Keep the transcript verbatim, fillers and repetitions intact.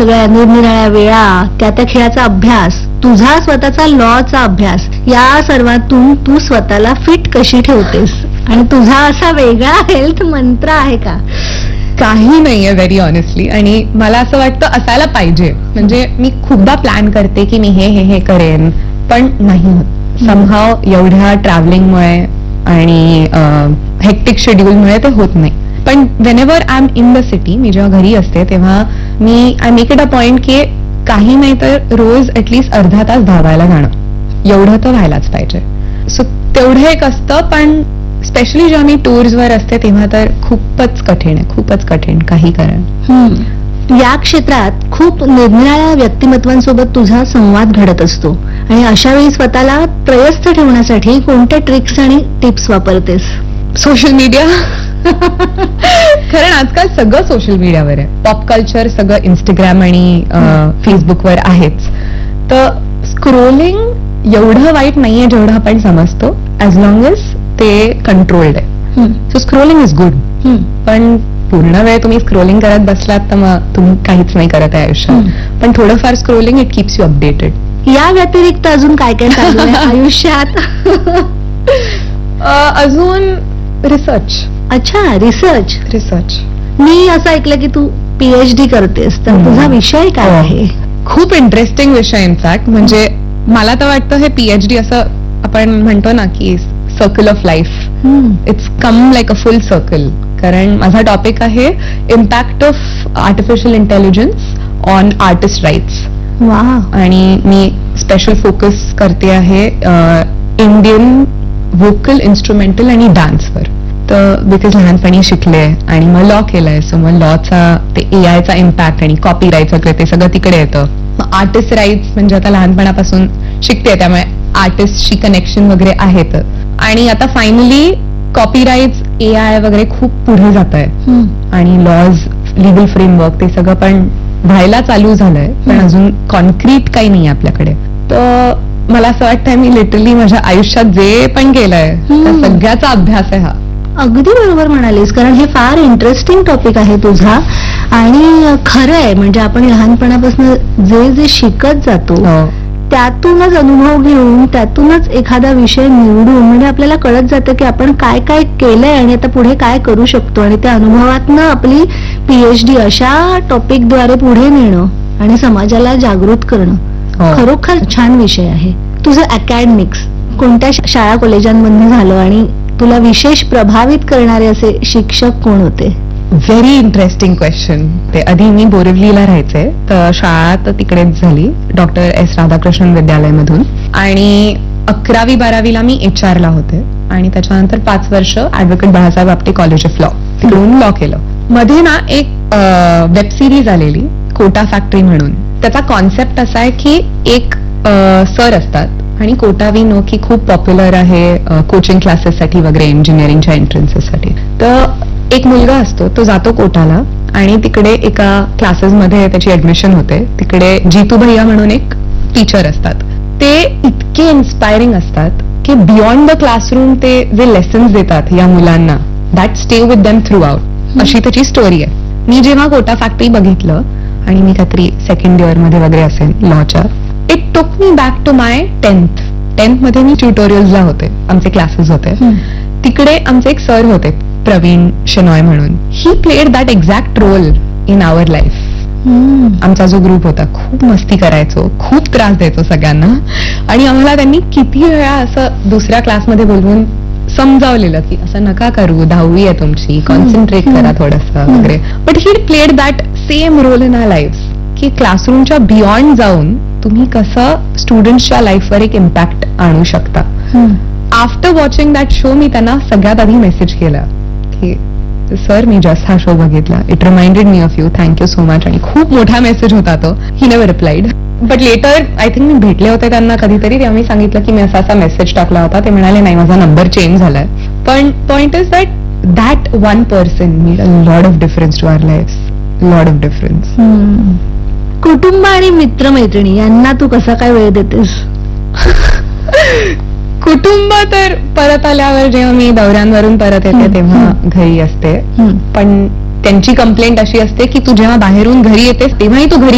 सगळ्या निरनिराळ्या वेळा, त्या त्या खेळाचा अभ्यास, तुझा स्वतःचा लॉचा अभ्यास, या सर्वातून तू स्वतःला फिट कशी ठेवतेस आणि तुझा असा वेगळा हेल्थ मंत्र आहे का? काही नाहीये व्हेरी ऑनेस्टली, आणि मला असं वाटतं असायला पाहिजे. म्हणजे मी खूपदा प्लॅन करते की मी हे हे हे करेन, पण नाही होत समहाव. एवढ्या ट्रॅव्हलिंगमुळे आणि हेक्टिक शेड्यूलमुळे ते होत नाही. पण Wien ever I am in the city, मी जेव्हा घरी असते तेव्हा मी I make it a point की काही नाही तर रोज ऍटलीस्ट अर्धा तास धावायला जाणं, एवढं तर व्हायलाच पाहिजे. सो तेवढं एक असतं. पण स्पेशली जेव्हा मी टूर्सवर असते तेव्हा तर खूपच कठीण आहे, खूपच कठीण काही कारण. या क्षेत्रात खूप निरनिराळ्या व्यक्तिमत्वांसोबत तुझा संवाद घडत असतो, आणि अशा वेळी स्वतःला त्रयस्थ ठेवण्यासाठी कोणत्या ट्रिक्स आणि टिप्स वापरतेस? Social media. कारण आजकाल सगळं सोशल मीडियावर आहे. पॉप कल्चर सगळं इंस्टाग्राम आणि फेसबुकवर आहेच. तर स्क्रोलिंग एवढं वाईट नाहीये जेवढं आपण समजतो, ऍज लॉंग एज ते कंट्रोल्ड आहे. So scrolling is good. पण पूर्ण वेळ तुम्ही स्क्रोलिंग करत बसलात तर मग तुम्ही काहीच नाही करत आहे आयुष्यात. पण थोडंफार scrolling it keeps you updated. या व्यतिरिक्त अजून काय काय चालू आहे आयुष्यात? अजून रिसर्च. अच्छा, रिसर्च. रिसर्च मी असं ऐकलं की तू पीएचडी करतेस, तर तुझा विषय काय आहे? खूप इंटरेस्टिंग विषय इनफॅक्ट. म्हणजे मला तर वाटतं हे पीएचडी असं आपण म्हणतो ना की circle of life, it's come like a full circle. कारण माझा टॉपिक आहे impact of artificial intelligence on artist rights. वा. आणि मी स्पेशल फोकस करते आहे इंडियन व्होकल, इन्स्ट्रुमेंटल आणि डान्सवर. तर बिकॉज लहानपणी शिकले आणि मग लॉ केलंय, सो मग लॉचा ते ए आयचा इम्पॅक्ट आणि कॉपीराईट वगैरे ते सगळं तिकडे येतं. मग आर्टिस्ट राईट्स म्हणजे आता लहानपणापासून शिकते, त्यामुळे आर्टिस्टशी कनेक्शन वगैरे आहेत. आणि आता फायनली कॉपीराईट्स, ए आय वगैरे खूप पुढे जात आहे, आणि लॉज, लिगल फ्रेमवर्क ते सगळं पण व्हायला चालू झालंय, पण अजून कॉन्क्रीट काही नाही आपल्याकडे. तर मला असं वाटतंय मी लिटरली माझ्या आयुष्यात जे पण केलंय त्या सगळ्याचा अभ्यास आहे हा. अगदी बरोबर म्हणालीस, कारण हे फार इंटरेस्टिंग टॉपिक आहे तुझा. आणि खरं आहे, म्हणजे आपण लहानपणापासून जे जे शिकत जातो त्यातूनच अनुभव घेऊन त्यातूनच एखादा विषय निवडून म्हणजे आपल्याला कळत जातं की आपण काय काय केलंय आणि आता पुढे काय करू शकतो. आणि त्या अनुभवातनं आपली पीएचडी अशा टॉपिकद्वारे पुढे नेणं आणि समाजाला जागृत करणं खरोखर छान विषय आहे. तुझं अकॅडमिक्स कोणत्या शाळा कॉलेजांमध्ये झालं आणि तुला विशेष प्रभावित करणारे असे शिक्षक कोण होते? Very interesting question. ते आधी मी बोरिवलीला राहायचे, तर शाळा तर तिकडेच झाली डॉक्टर एस राधाकृष्णन विद्यालयमधून. आणि अकरावी बारावीला मी एच आर ला होते, आणि त्याच्यानंतर पाच वर्ष advocate Balasaheb Apte college of law तिकडून लॉ केलं. मध्ये ना एक वेब सिरीज आलेली कोटा फॅक्टरी म्हणून. त्याचा कॉन्सेप्ट असा आहे की एक सर असतात आणि कोटा वी नो की खूप पॉप्युलर आहे कोचिंग क्लासेससाठी वगैरे, इंजिनिअरिंगच्या एंट्रन्सेससाठी. तर एक मुलगा असतो, तो जातो कोटाला आणि तिकडे एका क्लासेसमध्ये त्याची ऍडमिशन होते. तिकडे जीतू भैया म्हणून एक टीचर असतात. ते इतके इन्स्पायरिंग असतात की बियॉन्ड द क्लासरूम ते जे लेसन्स देतात या मुलांना, that stay with them through out, अशी त्याची स्टोरी आहे. मी जेव्हा कोटा फॅक्टरी बघितलं आणि मी काहीतरी सेकंड इयर मध्ये वगैरे असेल लॉच्या, it took me back to my tenth. Tenth मध्ये मी ट्युटोरियल्सला होते, आमचे क्लासेस होते. तिकडे आमचे एक सर होते प्रवीण शेनॉय म्हणून. He played that exact role in our life. आमचा जो ग्रुप होता खूप मस्ती करायचो, खूप त्रास द्यायचो सगळ्यांना, आणि आम्हाला त्यांनी किती वेळा असं दुसऱ्या क्लासमध्ये बोलवून समजावलेलं की असं नका करू, दहावी आहे तुमची, कॉन्सन्ट्रेट करा थोडंसं वगैरे. But he played that same role in our life की क्लासरूमच्या बियॉन्ड जाऊन तुम्ही कसं स्टुडंट्सच्या लाईफवर एक इम्पॅक्ट आणू शकता. आफ्टर वॉचिंग दॅट शो मी त्यांना सगळ्यात आधी मेसेज केला की सर मी जस्ट हा शो बघितला, it reminded me of you, thank you so much. आणि खूप मोठा मेसेज होता तो. ही never replied. But later I think मी भेटले होते त्यांना कधीतरी, तेव्हा मी सांगितलं की मी असा असा मेसेज टाकला होता. ते म्हणाले नाही माझा नंबर चेंज झालाय. पण point is that that one person made a lot of difference to our life, lot of difference. कुटुंब आणि मित्रमैत्रिणी यांना तू कसा काय वेळ देतेस? कुटुंब तर परत आल्यावर जेव्हा मी दौऱ्यांवरून परत येते तेव्हा घरी असते. पण त्यांची कंप्लेंट अशी असते की तू जेव्हा बाहेरून घरी येतेस तेव्हाही तू घरी